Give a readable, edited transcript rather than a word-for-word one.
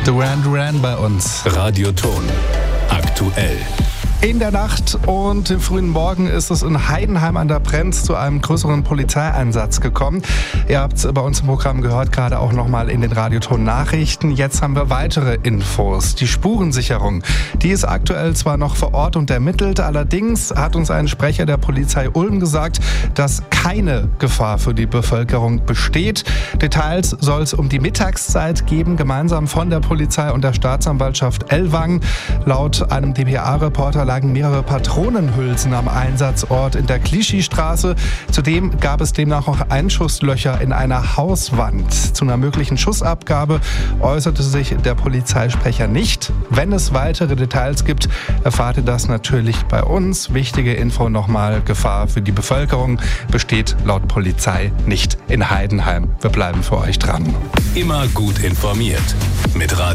Duran Duran bei uns. Radioton. Aktuell. In der Nacht und im frühen Morgen ist es in Heidenheim an der Brenz zu einem größeren Polizeieinsatz gekommen. Ihr habt es bei uns im Programm gehört, gerade auch nochmal in den Radioton-Nachrichten. Jetzt haben wir weitere Infos. Die Spurensicherung, die ist aktuell zwar noch vor Ort und ermittelt, allerdings hat uns ein Sprecher der Polizei Ulm gesagt, dass keine Gefahr für die Bevölkerung besteht. Details soll es um die Mittagszeit geben, gemeinsam von der Polizei und der Staatsanwaltschaft Ellwangen. Laut einem dpa-Reporter lagen mehrere Patronenhülsen am Einsatzort in der Clichy-Straße. Zudem gab es demnach auch Einschusslöcher in einer Hauswand. Zu einer möglichen Schussabgabe äußerte sich der Polizeisprecher nicht. Wenn es weitere Details gibt, erfahrt ihr das natürlich bei uns. Wichtige Info nochmal: Gefahr für die Bevölkerung besteht laut Polizei nicht in Heidenheim. Wir bleiben für euch dran. Immer gut informiert mit